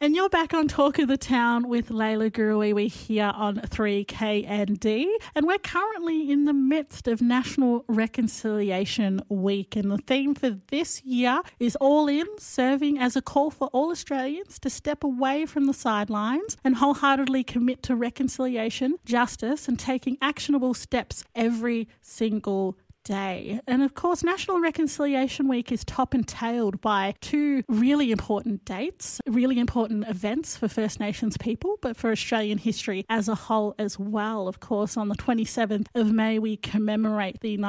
And you're back on Talk of the Town with Layla Gurui here on 3KND. And we're currently in the midst of National Reconciliation Week. And the theme for this year is All In, serving as a call for all Australians to step away from the sidelines and wholeheartedly commit to reconciliation, justice, and taking actionable steps every single day. And of course, National Reconciliation Week is top and tailed by two really important dates, really important events for First Nations people, but for Australian history as a whole as well. Of course, on the 27th of May, we commemorate the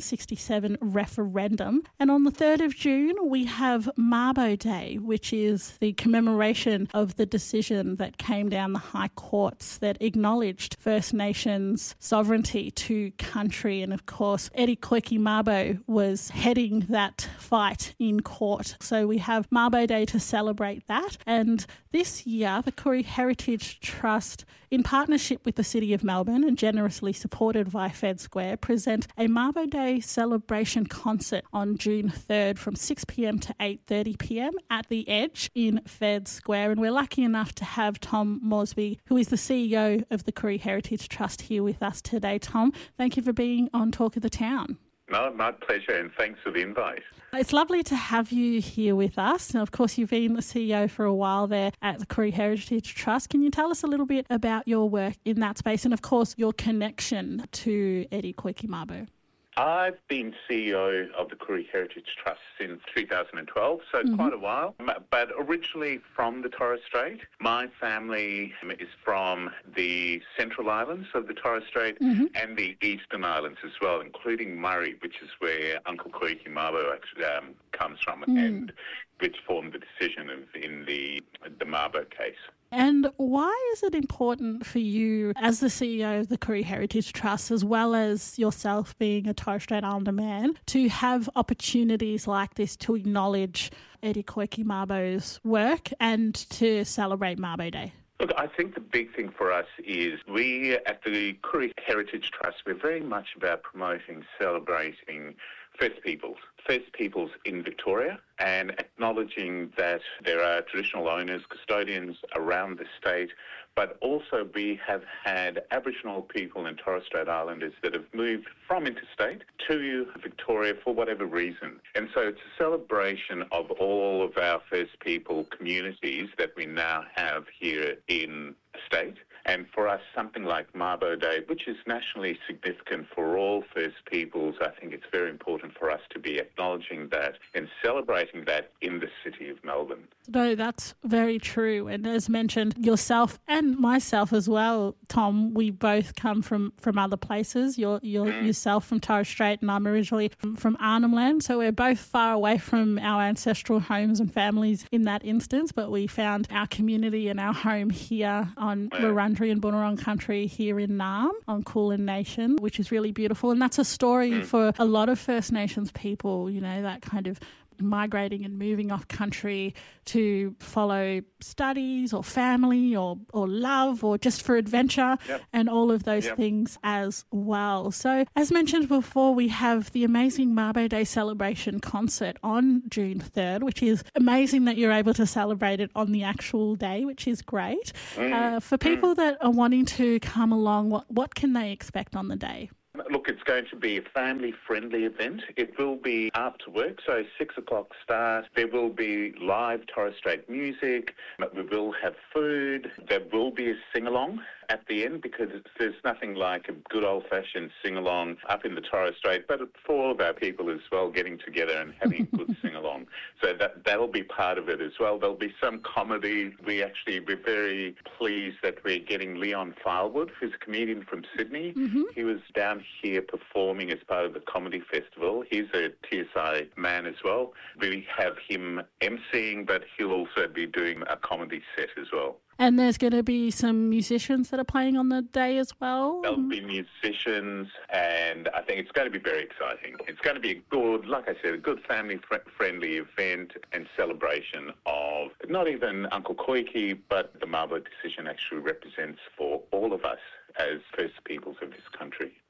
1967 referendum. And on the 3rd of June, we have Mabo Day, which is the commemoration of the decision that came down the High Courts that acknowledged First Nations sovereignty to country. And of course, Eddie Koiki Mabo was heading that fight in court. So we have Mabo Day to celebrate that. And this year, the Koori Heritage Trust, in partnership with the City of Melbourne and generously supported by Fed Square, present a Mabo Day celebration concert on June 3rd from 6pm to 8:30pm at The Edge in Fed Square. And we're lucky enough to have Tom Mosby, who is the CEO of the Koori Heritage Trust, here with us today. Tom, thank you for being on Talk of the Town. No, my pleasure, and thanks for the invite. It's lovely to have you here with us. And of course, you've been the CEO for a while there at the Koori Heritage Trust. Can you tell us a little bit about your work in that space and, of course, your connection to Eddie Koiki Mabo? I've been CEO of the Koori Heritage Trust since 2012, so quite a while, but originally from the Torres Strait. My family is from the Central Islands of the Torres Strait and the Eastern Islands as well, including Murray, which is where Uncle Koiki Mabo actually comes from, and which formed the decision in the Mabo case. And why is it important for you as the CEO of the Koori Heritage Trust, as well as yourself being a Torres Strait Islander man, to have opportunities like this to acknowledge Eddie Koiki Mabo's work and to celebrate Mabo Day? Look, I think the big thing for us is we at the Koori Heritage Trust, we're very much about promoting, celebrating First Peoples in Victoria, and acknowledging that there are traditional owners, custodians around the state, but also we have had Aboriginal people and Torres Strait Islanders that have moved from interstate to Victoria for whatever reason. And so it's a celebration of all of our First People communities that we now have here in the state. And for us, something like Mabo Day, which is nationally significant for all First Peoples, I think it's very important for us to be acknowledging that and celebrating that in the City of Melbourne. No, that's very true. And as mentioned, yourself and myself as well, Tom, we both come from other places. You're yourself from Torres Strait, and I'm originally from Arnhem Land. So we're both far away from our ancestral homes and families in that instance, but we found our community and our home here on Wurundjeri and Bunurong country here in Naarm on Kulin Nation, which is really beautiful. And that's a story for a lot of First Nations people, you know, that kind of migrating and moving off country to follow studies or family or love or just for adventure and all of those things as well. So as mentioned before, we have the amazing Mabo Day celebration concert on June 3rd, which is amazing that you're able to celebrate it on the actual day, which is great. For people that are wanting to come along, what can they expect on the day? Look, it's going to be a family-friendly event. It will be after work, so 6 o'clock start. There will be live Torres Strait music. We will have food. There will be a sing-along at the end, because there's nothing like a good old-fashioned sing-along up in the Torres Strait, but for all of our people as well, getting together and having a good sing-along. So that'll be part of it as well. There'll be some comedy. We're very pleased that we're getting Leon Filewood, who's a comedian from Sydney. He was down here performing as part of the comedy festival. He's a TSI man as well. We have him emceeing, but he'll also be doing a comedy set as well. And there's going to be some musicians that are playing on the day as well? There'll be musicians, and I think it's going to be very exciting. It's going to be a good, like I said, a good family-friendly event and celebration of not even Uncle Koiki, but the Mabo decision actually represents for all of us as First Peoples of this country.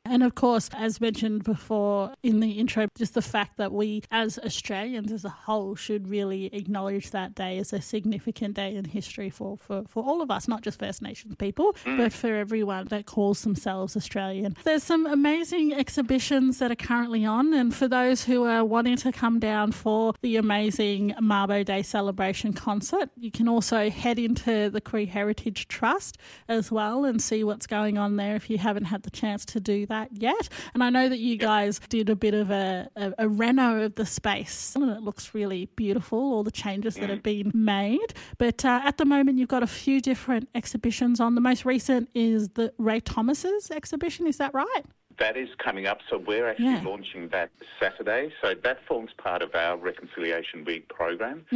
And of course, as mentioned before in the intro, just the fact that we as Australians as a whole should really acknowledge that day as a significant day in history for all of us, not just First Nations people, but for everyone that calls themselves Australian. There's some amazing exhibitions that are currently on, and for those who are wanting to come down for the amazing Mabo Day celebration concert, you can also head into the Koori Heritage Trust as well and see what's going on there if you haven't had the chance to do that yet. And I know that you guys did a bit of a reno of the space, and it looks really beautiful, all the changes that have been made. But at the moment, you've got a few different exhibitions on. The most recent is the Ray Thomas's exhibition, is that right? That is coming up, so we're actually launching that Saturday. So that forms part of our Reconciliation Week program.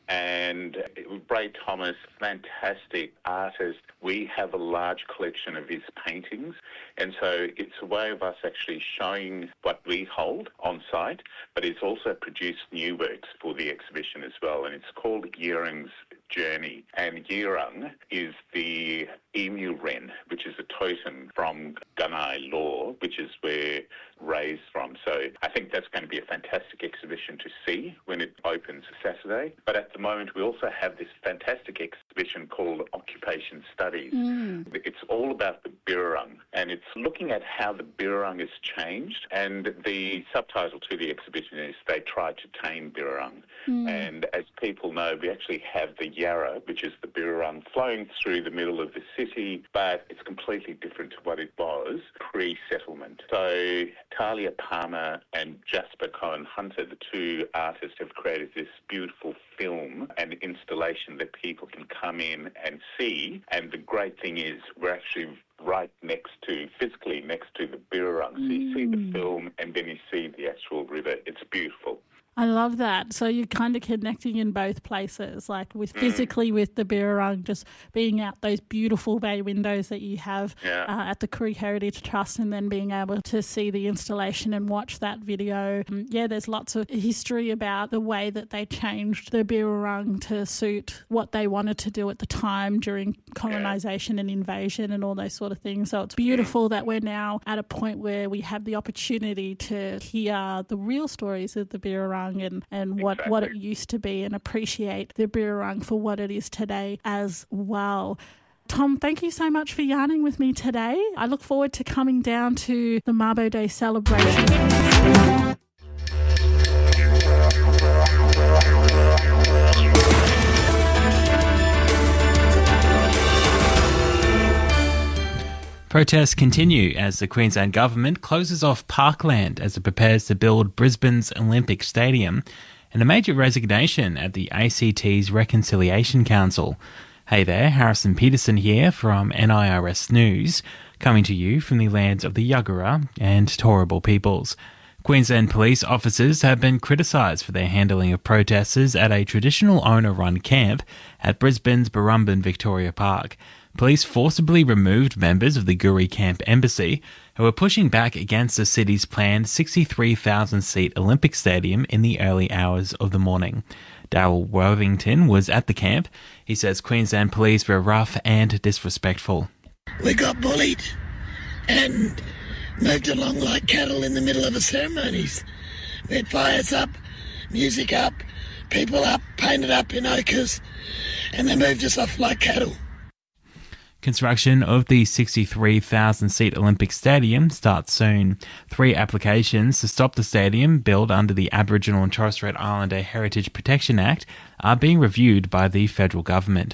And Ray Thomas, fantastic artist. We have a large collection of his paintings, and so it's a way of us actually showing what we hold on site, but it's also produced new works for the exhibition as well, and it's called Yirrung's Journey. And Yirrung is the emu wren, which is a totem from Gunai Law, which is where Ray's from. So I think that's going to be a fantastic exhibition to see when it opens Saturday. But at the moment, we also have this fantastic exhibition called Occupation Studies. It's all about the Birrarung, and it's looking at how the Birrarung has changed. And the subtitle to the exhibition is They Tried to Tame Birrarung. And as people know, we actually have the Yarra, which is the Birrarung, flowing through the middle of the city, but it's completely different to what it was pre-settlement. So Talia Palmer and Jasper Cohen-Hunter, the two artists, have created this beautiful film and installation that people can come in and see. And the great thing is we're actually physically next to the Birrarung. So you see the film and then you see the actual river. It's beautiful. I love that. So you're kind of connecting in both places, like with physically with the Birrarung, just being out those beautiful bay windows that you have at the Koori Heritage Trust, and then being able to see the installation and watch that video. There's lots of history about the way that they changed the Birrarung to suit what they wanted to do at the time during colonisation and invasion and all those sort of things. So it's beautiful that we're now at a point where we have the opportunity to hear the real stories of the Birrarung and what it used to be, and appreciate the Birrarung for what it is today as well. Tom, thank you so much for yarning with me today. I look forward to coming down to the Mabo Day celebration. Protests continue as the Queensland Government closes off parkland as it prepares to build Brisbane's Olympic Stadium, and a major resignation at the ACT's Reconciliation Council. Hey there, Harrison Peterson here from NIRS News, coming to you from the lands of the Yuggera and Turrbal peoples. Queensland police officers have been criticised for their handling of protesters at a traditional owner-run camp at Brisbane's Burrumbin Victoria Park. Police forcibly removed members of the Guri Camp Embassy who were pushing back against the city's planned 63,000-seat Olympic Stadium in the early hours of the morning. Darryl Worthington was at the camp. He says Queensland police were rough and disrespectful. We got bullied and moved along like cattle in the middle of the ceremonies. We had fires up, music up, people up, painted up in ochres, and they moved us off like cattle. Construction of the 63,000-seat Olympic Stadium starts soon. 3 applications to stop the stadium built under the Aboriginal and Torres Strait Islander Heritage Protection Act are being reviewed by the federal government.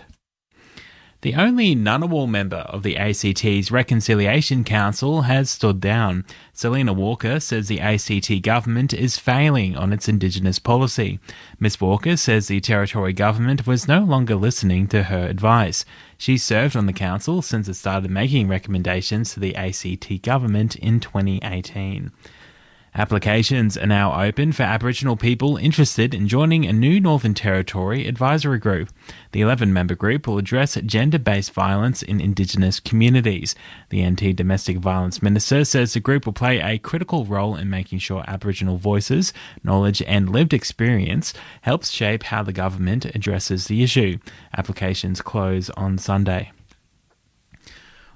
The only Ngunnawal member of the ACT's Reconciliation Council has stood down. Selena Walker says the ACT government is failing on its Indigenous policy. Ms Walker says the Territory government was no longer listening to her advice. She served on the council since it started making recommendations to the ACT government in 2018. Applications are now open for Aboriginal people interested in joining a new Northern Territory advisory group. The 11-member group will address gender-based violence in Indigenous communities. The Anti-Domestic Violence Minister says the group will play a critical role in making sure Aboriginal voices, knowledge and lived experience helps shape how the government addresses the issue. Applications close on Sunday.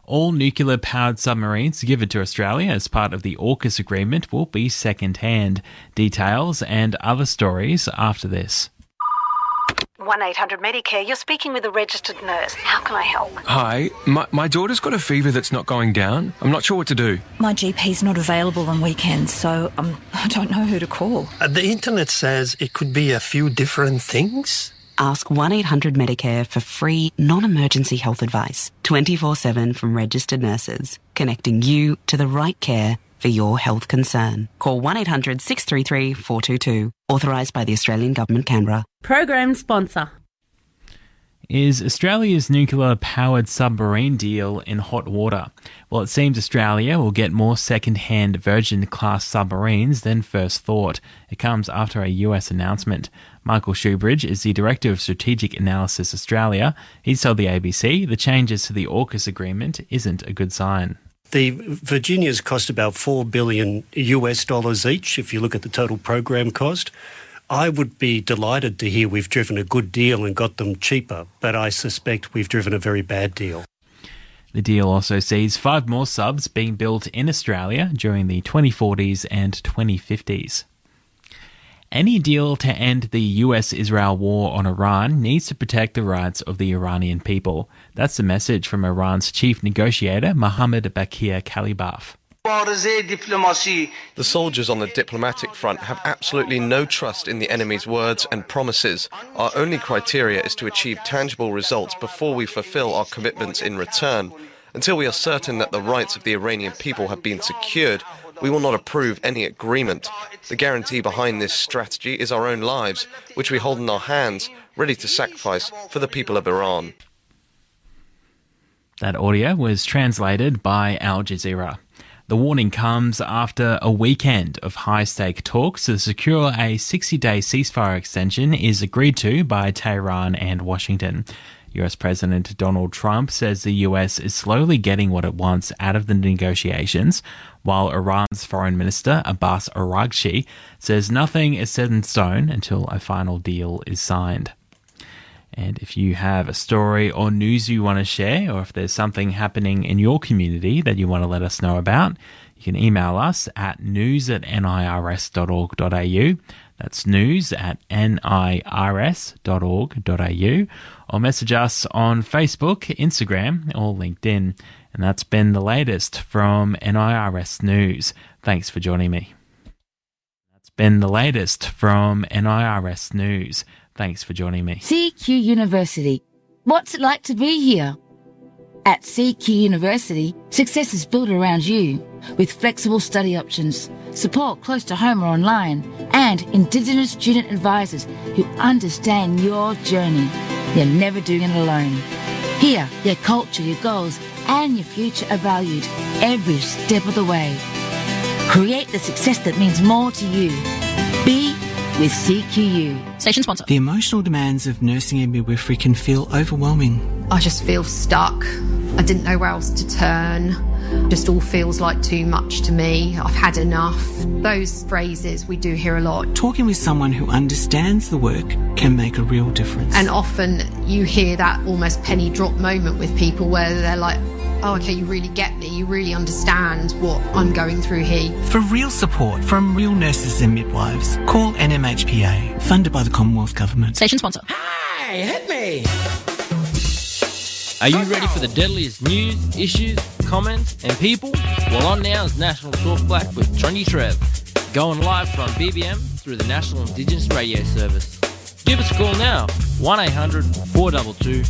All nuclear-powered submarines given to Australia as part of the AUKUS agreement will be second-hand. Details and other stories after this. 1-800-MEDICARE, you're speaking with a registered nurse. How can I help? Hi, my daughter's got a fever that's not going down. I'm not sure what to do. My GP's not available on weekends, so I don't know who to call. The internet says it could be a few different things. Ask 1-800-MEDICARE for free, non-emergency health advice, 24/7 from registered nurses, connecting you to the right care for your health concern. Call 1-800-633-422. Authorised by the Australian Government, Canberra. Program sponsor. Is Australia's nuclear-powered submarine deal in hot water? Well, it seems Australia will get more second-hand Virgin-class submarines than first thought. It comes after a US announcement. Michael Shoebridge is the Director of Strategic Analysis Australia. He's told the ABC the changes to the AUKUS agreement isn't a good sign. The Virginias cost about $4 billion each, if you look at the total program cost. I would be delighted to hear we've driven a good deal and got them cheaper, but I suspect we've driven a very bad deal. The deal also sees 5 more subs being built in Australia during the 2040s and 2050s. Any deal to end the US-Israel war on Iran needs to protect the rights of the Iranian people. That's the message from Iran's chief negotiator, Mohammad Bakir Kalibaf. The soldiers on the diplomatic front have absolutely no trust in the enemy's words and promises. Our only criteria is to achieve tangible results before we fulfill our commitments in return. Until we are certain that the rights of the Iranian people have been secured, we will not approve any agreement. The guarantee behind this strategy is our own lives, which we hold in our hands, ready to sacrifice for the people of Iran. That audio was translated by Al Jazeera. The warning comes after a weekend of high-stake talks to secure a 60-day ceasefire extension is agreed to by Tehran and Washington. US President Donald Trump says the US is slowly getting what it wants out of the negotiations, while Iran's Foreign Minister Abbas Araghchi says nothing is set in stone until a final deal is signed. And if you have a story or news you want to share, or if there's something happening in your community that you want to let us know about, you can email us at news@nirs.org.au. That's news@nirs.org.au. Or message us on Facebook, Instagram, or LinkedIn. And that's been the latest from NIRS News. Thanks for joining me. That's been the latest from NIRS News. Thanks for joining me. CQ University. What's it like to be here? At CQ University, success is built around you, with flexible study options, support close to home or online, and Indigenous student advisors who understand your journey. You're never doing it alone. Here, your culture, your goals, and your future are valued every step of the way. Create the success that means more to you. Be with CQU. Station sponsor. The emotional demands of nursing and midwifery can feel overwhelming. I just feel stuck. I didn't know where else to turn. Just all feels like too much to me. I've had enough. Those phrases we do hear a lot. Talking with someone who understands the work can make a real difference. And often you hear that almost penny drop moment with people where they're like, oh, okay, you really get me. You really understand what I'm going through here. For real support from real nurses and midwives, call NMHPA, funded by the Commonwealth Government. Station sponsor. Hey, hit me! Are you ready for the deadliest news, issues, comments, and people? Well, on now is National Talk Black with Trendy Trev, going live from BBM through the National Indigenous Radio Service. Give us a call now, 1-800-422